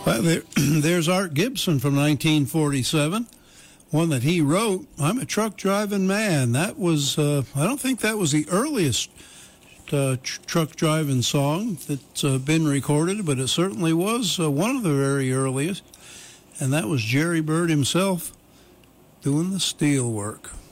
Well, there's Art Gibson from 1947, one that he wrote, I'm a Truck Driving Man. That was, I don't think that was the earliest truck driving song that's been recorded, but it certainly was one of the very earliest, and that was Jerry Byrd himself doing the steel work.